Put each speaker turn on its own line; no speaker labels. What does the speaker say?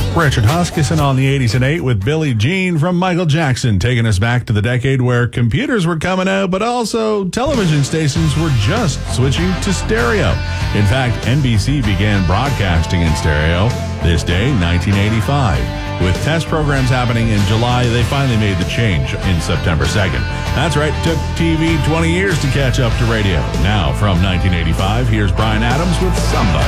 Richard Huskisson on the 80s and 8 with Billie Jean from Michael Jackson, taking us back to the decade where computers were coming out, but also television stations were just switching to stereo. In fact, NBC began broadcasting in stereo this day, 1985. With test programs happening in July, they finally made the change in September 2nd. That's right, it took TV 20 years to catch up to radio. Now, from 1985, here's Bryan Adams with Somebody.